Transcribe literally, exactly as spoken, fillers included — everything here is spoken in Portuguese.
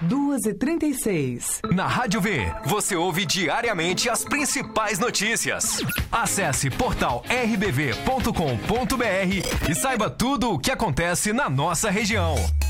duas e trinta e seis. Na Rádio V, você ouve diariamente as principais notícias. Acesse portal r b v ponto com ponto b r e saiba tudo o que acontece na nossa região.